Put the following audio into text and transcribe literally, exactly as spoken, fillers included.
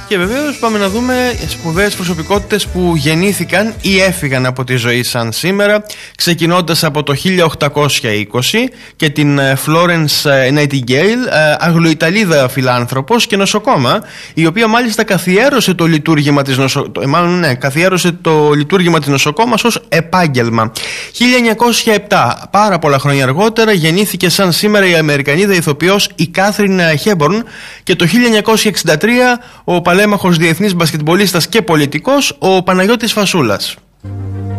Και βεβαίως πάμε να δούμε σπουδαίες προσωπικότητες που γεννήθηκαν ή έφυγαν από τη ζωή σαν σήμερα, ξεκινώντας από το χίλια οκτακόσια είκοσι και την Florence Nightingale, Αγγλοϊταλίδα φιλάνθρωπος και νοσοκόμα, η οποία μάλιστα καθιέρωσε το λειτουργήμα της, νοσο... μάλλον, ναι, καθιέρωσε το λειτουργήμα της νοσοκόμας ως επάγγελμα. χίλια εννιακόσια επτά, πάρα πολλά χρόνια αργότερα, γεννήθηκε σαν σήμερα η Αμερικανίδα ηθοποιός η Κάθριν Χέμπορν και το χίλια εννιακόσια εξήντα τρία ο παλέμαχος διεθνής μπασκετμπολίστας και πολιτικός ο Παναγιώτης Φασούλας.